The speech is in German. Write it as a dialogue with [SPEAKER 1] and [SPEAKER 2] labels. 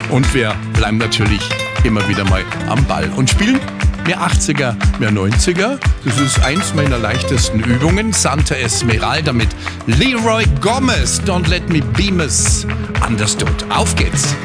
[SPEAKER 1] Und wir bleiben natürlich immer wieder mal am Ball und spielen mehr 80er, mehr 90er. Das ist eins meiner leichtesten Übungen. Santa Esmeralda mit Leroy Gomez. Don't let me be misunderstood. Auf geht's.